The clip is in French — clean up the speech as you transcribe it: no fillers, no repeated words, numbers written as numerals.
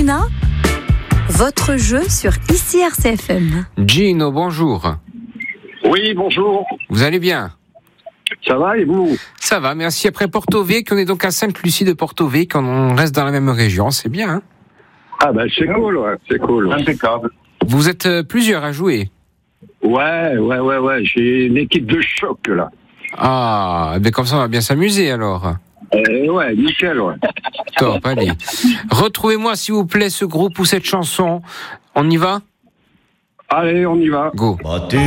Luna, votre jeu sur ICI RCFM. Gino, bonjour. Oui, bonjour. Vous allez bien? Ça va et vous? Ça va, merci. Après Porto-Vecchio, on est donc à Sainte-Lucie de Porto-Vecchio, on reste dans la même région, c'est bien, hein? Ah ben c'est cool, ouais, c'est cool. Impeccable. Vous êtes plusieurs à jouer? Ouais, j'ai une équipe de choc là. Ah, mais comme ça on va bien s'amuser alors. Ouais, nickel, ouais. Top, allez. Retrouvez-moi s'il vous plaît ce groupe ou cette chanson. On y va? Allez, on y va. Go.